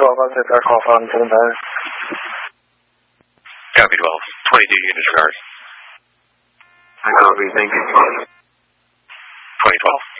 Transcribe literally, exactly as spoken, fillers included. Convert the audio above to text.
twelve, I'll take our call from seven five. Copy twelve. twenty-two units regards. I copy, thank you. twenty twelve.